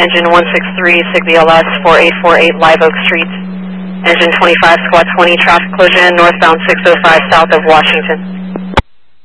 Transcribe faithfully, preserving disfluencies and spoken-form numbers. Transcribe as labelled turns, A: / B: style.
A: Engine one six three, Sigbee L S, four eight four eight Live Oak Street. Engine twenty-five, Squad twenty, traffic collision, northbound six oh five south of Washington.